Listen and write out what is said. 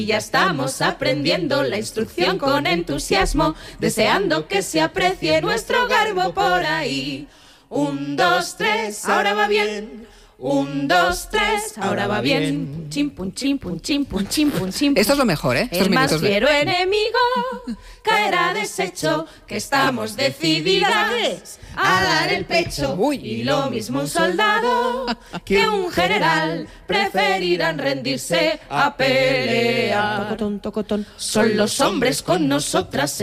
Ya estamos aprendiendo la instrucción con entusiasmo, deseando que se aprecie nuestro garbo por ahí. 1, 2, 3, ahora va bien. 1, 2, 3, ahora va bien. Chimpun, chimpun, chimpun, chimpun, chimpun. Esto es lo mejor, ¿eh? Estos El más minutos fiero enemigo caerá deshecho, que estamos decididas a dar el pecho. Uy. Y lo mismo un soldado que un general preferirán rendirse a pelear. Son los hombres con nosotras.